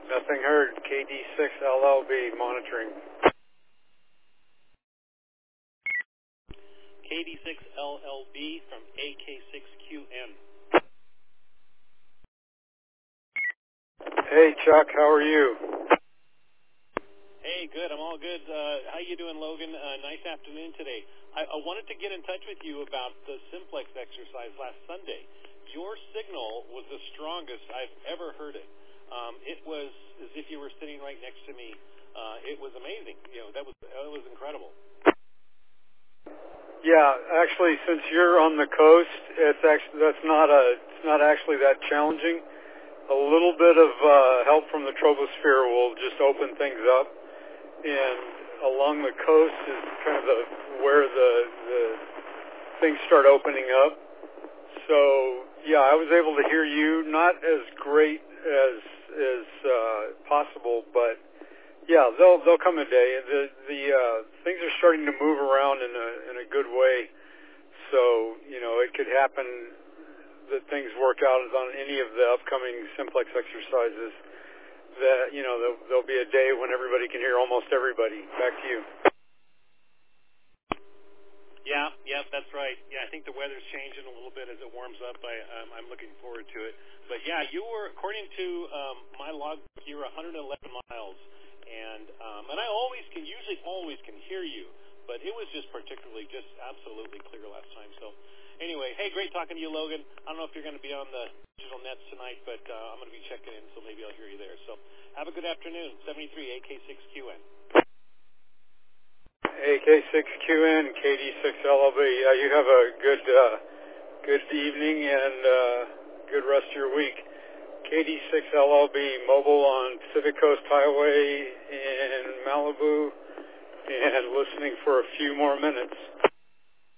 Nothing heard. KD6LLB monitoring. KD6LLB from AK6QN. Hey, Chuck, how are you? Hey, good. I'm all good. How you doing, Logan? Nice afternoon today. I wanted to get in touch with you about the simplex exercise last Sunday. Your signal was the strongest I've ever heard it. It was as if you were sitting right next to me. It was amazing. That was incredible. Yeah, actually, since you're on the coast, it's not actually that challenging. A little bit of help from the troposphere will just open things up, and along the coast is kind of where the things start opening up. So yeah, I was able to hear you, not as great as possible, but yeah, there'll come a day. The things are starting to move around in a good way, so it could happen that things work out on any of the upcoming simplex exercises. That there'll be a day when everybody can hear almost everybody. Back to you. Yeah, that's right. Yeah, I think the weather's changing a little bit as it warms up. I'm looking forward to it. But yeah, you were, according to my logbook, you were 111 miles, and I usually always can hear you, but it was just absolutely clear last time. So anyway, hey, great talking to you, Logan. I don't know if you're going to be on the digital nets tonight, but I'm going to be checking in, so maybe I'll hear you there. So have a good afternoon. 73 AK6QN. AK6QN, KD6LLB. Yeah, you have a good evening and good rest of your week. KD6LLB, mobile on Pacific Coast Highway in Malibu, and listening for a few more minutes.